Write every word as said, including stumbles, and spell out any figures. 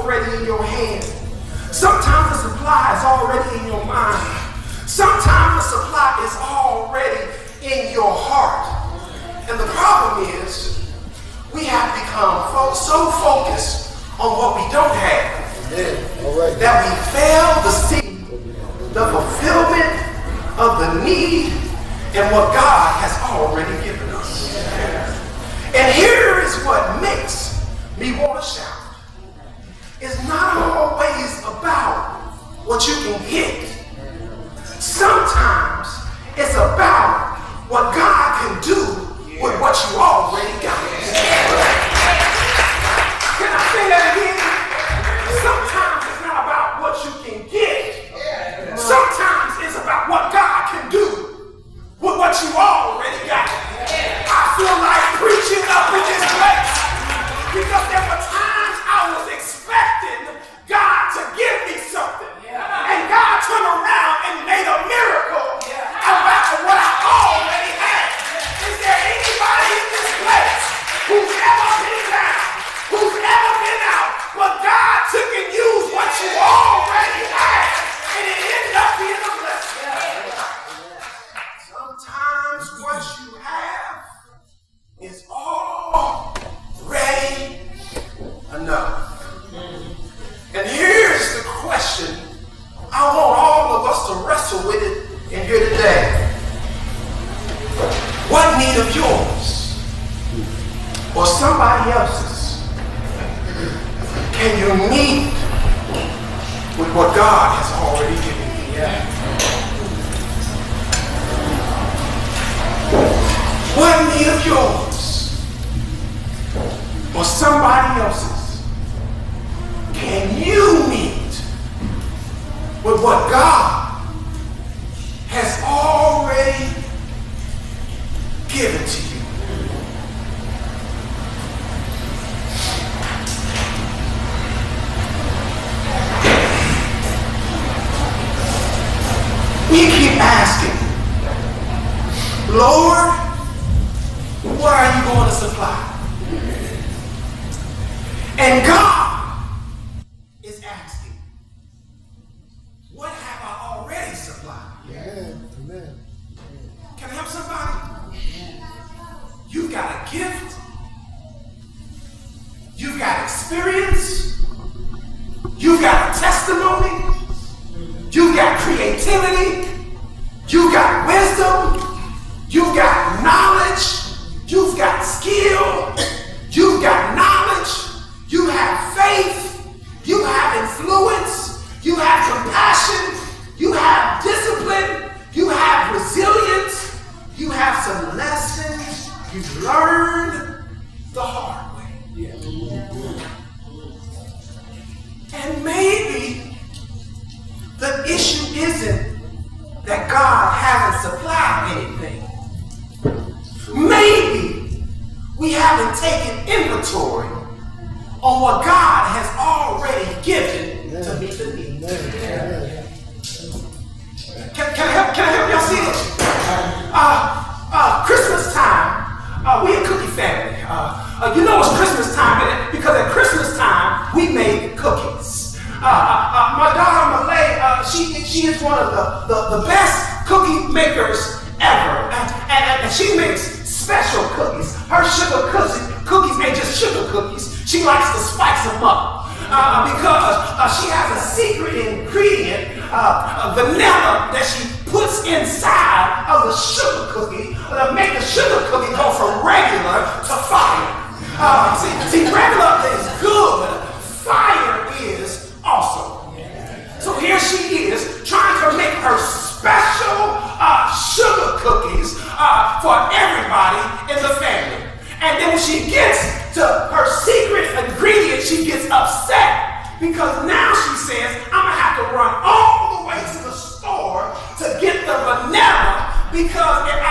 already in your hand. Sometimes the supply is already in your mind. Sometimes the supply is already in your heart. And the problem is, we have become fo so focused on what we don't have yeah. All right. that we fail to see the fulfillment of the need and what God has already given us. And here is what makes me want to shout. It's not always about what you can get. Sometimes it's about what God can do with what you already got. Can I say that again? Sometimes it's not about what you can get. Sometimes it's about what God can do with what you already got. I feel like preaching up in this place because there were times I was expecting God to give me something, and God turned around and made a miracle about what I already had. Is there anybody in this place who's ever been down, who's ever been out, but God took and used what you already had, and it ended up being a blessing? Sometimes what you have is already enough. And here's the question I want all of us to wrestle with it in here today. What need of yours or somebody else's can you meet with what God has already given you? Yeah. What need of yours or somebody else's can you meet with what God has already given to you? We keep asking, Lord, what are you going to supply? And God is asking, what have I already supplied? Yeah. Amen. Can I help somebody? You've got a gift. You've got experience. You've got a testimony. You've got creativity. You've got wisdom. You've got knowledge. You've got skill. You've got knowledge. You have faith. You have influence. You have compassion. You have discipline. You have resilience. You have some lessons you've learned the hard way. Yeah. And maybe the issue isn't that God hasn't supplied anything. Maybe we haven't taken inventory on what God has already given yeah. to meet the need. Yeah. Can, can I help? Can I help y'all see this? Uh, uh, Christmas time, uh, we a cookie family. Uh, uh, you know it's Christmas time because at Christmas time we make cookies. Uh, uh, uh, my daughter Malay, uh, she she is one of the the, the best cookie makers ever, and, and, and she makes special cookies. Her sugar cookies cookies ain't just sugar cookies. She likes to spice them up uh, because uh, she has a secret ingredient, uh, uh, vanilla, that she puts inside of the sugar cookie to make the sugar cookie go from regular to fire. Uh, see, see, regular is good, fire is awesome. So here she is trying to make her special uh, sugar cookies uh, for everybody in the family. And then when she gets to her secret ingredient, she gets upset because now she says, I'm going to have to run all the way to the store to get the vanilla because if